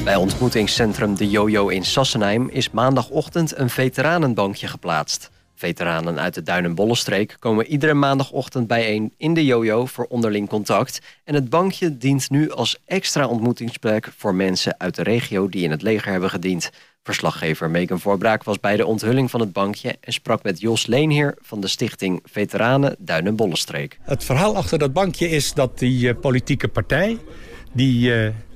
Bij ontmoetingscentrum De Jojo in Sassenheim is maandagochtend een veteranenbankje geplaatst. Veteranen uit de Duin-en-Bollenstreek komen iedere maandagochtend bijeen in De Jojo voor onderling contact. En het bankje dient nu als extra ontmoetingsplek voor mensen uit de regio die in het leger hebben gediend. Verslaggever Megan Voorbraak was bij de onthulling van het bankje en sprak met Jos Leenheer van de stichting Veteranen Duin-en-Bollenstreek. Het verhaal achter dat bankje is dat die politieke partij die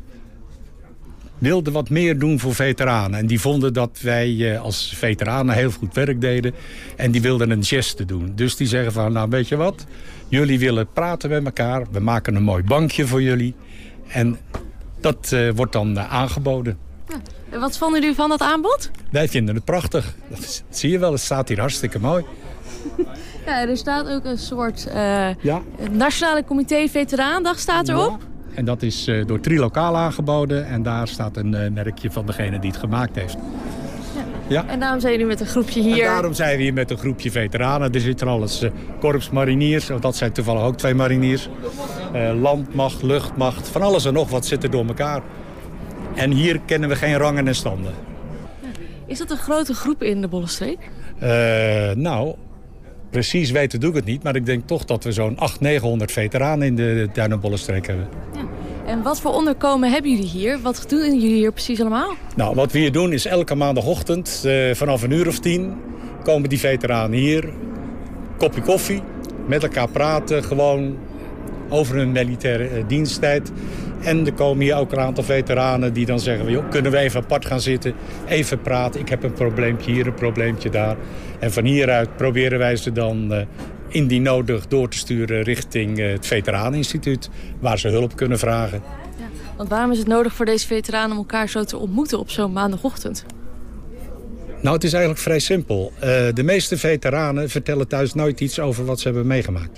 wilde wat meer doen voor veteranen. En die vonden dat wij als veteranen heel goed werk deden. En die wilden een geste doen. Dus die zeggen van, nou weet je wat? Jullie willen praten met elkaar. We maken een mooi bankje voor jullie. En dat wordt dan aangeboden. Ja. En wat vonden jullie van dat aanbod? Wij vinden het prachtig. Dat zie je wel, het staat hier hartstikke mooi. Ja, er staat ook een soort Nationale Comité Veteraandag staat erop. Ja. En dat is door Trilokaal aangeboden. En daar staat een merkje van degene die het gemaakt heeft. Ja. En daarom zijn jullie met een groepje hier. En daarom zijn we hier met een groepje veteranen. Er zitten alles korpsmariniers. Dat zijn toevallig ook 2 mariniers. Landmacht, luchtmacht. Van alles en nog wat zit er door elkaar. En hier kennen we geen rangen en standen. Is dat een grote groep in de Bollenstreek? Nou, precies weten doe ik het niet. Maar ik denk toch dat we zo'n 800-900 veteranen in de Duin- en Bollenstreek hebben. Ja. En wat voor onderkomen hebben jullie hier? Wat doen jullie hier precies allemaal? Nou, wat we hier doen is elke maandagochtend vanaf 10:00 komen die veteranen hier. Kopje koffie, met elkaar praten, gewoon over hun militaire diensttijd. En er komen hier ook een aantal veteranen die dan zeggen, joh, kunnen we even apart gaan zitten, even praten. Ik heb een probleempje hier, een probleempje daar. En van hieruit proberen wij ze dan indien nodig door te sturen richting het Veteraneninstituut, waar ze hulp kunnen vragen. Ja, want waarom is het nodig voor deze veteranen om elkaar zo te ontmoeten op zo'n maandagochtend? Nou, het is eigenlijk vrij simpel. De meeste veteranen vertellen thuis nooit iets over wat ze hebben meegemaakt.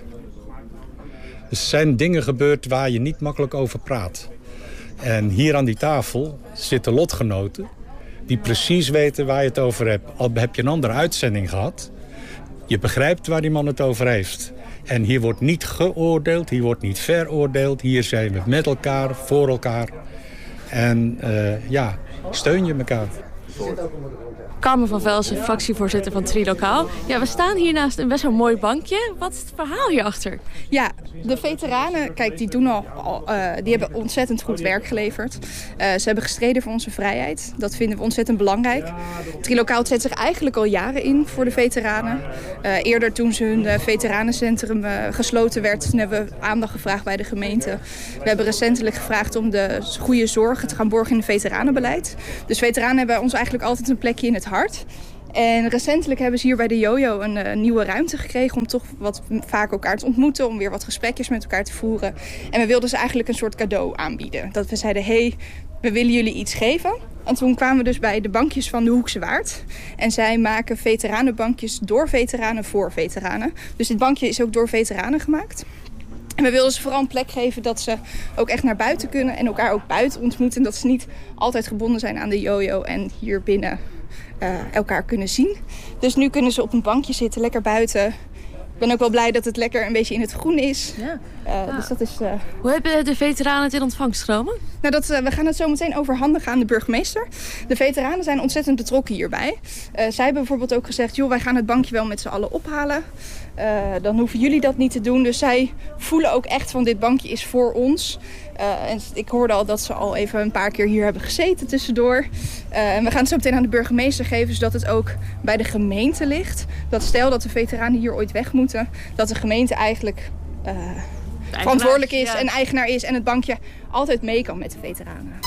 Er zijn dingen gebeurd waar je niet makkelijk over praat. En hier aan die tafel zitten lotgenoten die precies weten waar je het over hebt. Al heb je een andere uitzending gehad, je begrijpt waar die man het over heeft. En hier wordt niet geoordeeld, hier wordt niet veroordeeld. Hier zijn we met elkaar, voor elkaar. En steun je elkaar. Carmen van Velsen, fractievoorzitter van Trilokaal. Ja, we staan hier naast een best wel mooi bankje. Wat is het verhaal hierachter? Ja, de veteranen, kijk, die hebben ontzettend goed werk geleverd. Ze hebben gestreden voor onze vrijheid. Dat vinden we ontzettend belangrijk. Trilokaal zet zich eigenlijk al jaren in voor de veteranen. Eerder toen hun veteranencentrum gesloten werd, toen hebben we aandacht gevraagd bij de gemeente. We hebben recentelijk gevraagd om de goede zorgen te gaan borgen in het veteranenbeleid. Dus veteranen hebben ons eigenlijk altijd een plekje in het hart. En recentelijk hebben ze hier bij de Jojo een nieuwe ruimte gekregen om toch wat vaak elkaar te ontmoeten, om weer wat gesprekjes met elkaar te voeren. En we wilden ze eigenlijk een soort cadeau aanbieden. Dat we zeiden, we willen jullie iets geven. En toen kwamen we dus bij de bankjes van de Hoekse Waard. En zij maken veteranenbankjes door veteranen voor veteranen. Dus dit bankje is ook door veteranen gemaakt. En we wilden ze vooral een plek geven dat ze ook echt naar buiten kunnen en elkaar ook buiten ontmoeten. En dat ze niet altijd gebonden zijn aan de Jojo en hier binnen elkaar kunnen zien. Dus nu kunnen ze op een bankje zitten, lekker buiten. Ik ben ook wel blij dat het lekker een beetje in het groen is. Ja. Dus dat is, Hoe hebben de veteranen het in ontvangst genomen? Nou, we gaan het zo meteen overhandigen aan de burgemeester. De veteranen zijn ontzettend betrokken hierbij. Zij hebben bijvoorbeeld ook gezegd, joh, wij gaan het bankje wel met z'n allen ophalen. Dan hoeven jullie dat niet te doen. Dus zij voelen ook echt van dit bankje is voor ons. En ik hoorde al dat ze al even een paar keer hier hebben gezeten tussendoor. En we gaan het zo meteen aan de burgemeester geven, zodat het ook bij de gemeente ligt. Dat stel dat de veteranen hier ooit weg moeten, dat de gemeente eigenlijk verantwoordelijk is en eigenaar is en het bankje altijd mee kan met de veteranen.